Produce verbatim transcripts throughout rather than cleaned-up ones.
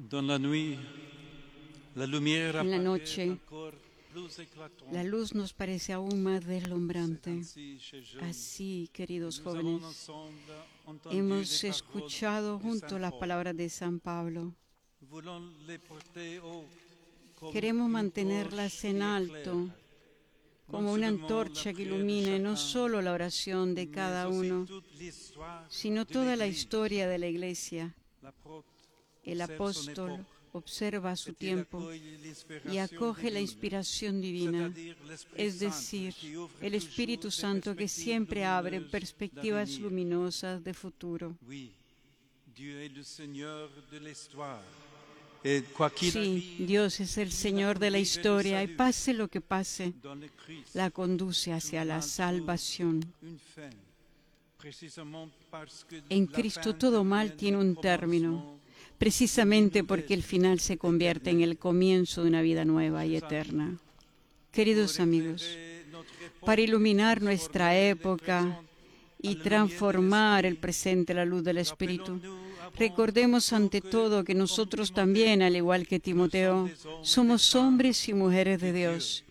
Dans la nuit, la lumière En la apparaît noche, encore plus éclatante. la luz nos parece aún más deslumbrante. Ainsi, chez jeunes, Así, queridos nous avons jóvenes, ensemble entendu hemos les paroles escuchado de junto Saint las Paul. palabras de San Pablo. Nous voulons les porter haut, comme Queremos une mantenerlas torche en qui alto, éclaire como non una seulement antorcha la que prière de ilumine no chacun, solo la oración de mais cada aussi uno, toute l'histoire sino de toda la l'Église. historia de la Iglesia. L'apôtre El observe son apóstol époque, observa su et il tiempo accueille y l'inspiration acoge la divine, inspiración divina, c'est-à-dire l'Esprit es Saint decir, qui ouvre el Espíritu toujours des Santo que perspectives siempre abre lumineuses perspectivas d'avenir. luminosas de futuro. Oui, Dieu est le Seigneur de l'histoire. Et quoi qu'il Sí, arrive, Dios es el Señor de la historia y pase lo que pase, dans le Christ, la conduce hacia la salvación. une fin. Précisément parce que En la Cristo fin todo mal devient tiene le un término, commencement. precisamente porque el final se convierte en el comienzo de una vida nueva y eterna. Queridos amigos, para iluminar nuestra época y transformar el presente a la luz del Espíritu, recordemos ante todo que nosotros también, al igual que Timoteo, somos hombres y mujeres de Dios.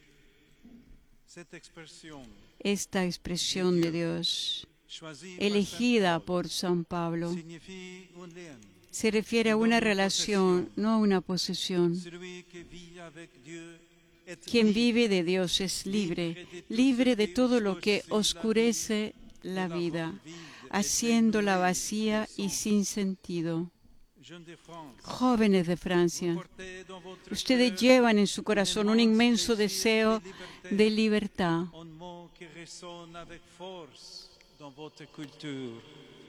Cette expression Esta expresión de Dios, choisie par elegida Saint Paul, por San Pablo, signifie un lien. se refiere a una relación, no a una posesión. Celui qui vit avec Dieu est Quien libre. vive de Dios es libre, libre de todo lo que oscurece la vida, haciéndola vacía y sin sentido. Jeunes de France, Jóvenes de Francia, portez dans votre ustedes cœur llevan en su corazón un inmenso deseo de libertad, un mot qui résonne avec force dans votre culture.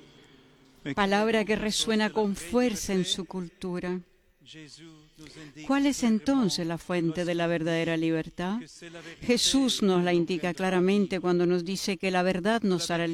Mais palabra que quelle resuena est con la vraie fuerza en liberté? su cultura. Jésus nous indique ¿Cuál es entonces la clairement fuente de la verdadera libertad? que c'est la vérité Jesús nos la qui nous indica permet claramente cuando nos dice que la verdad nos hará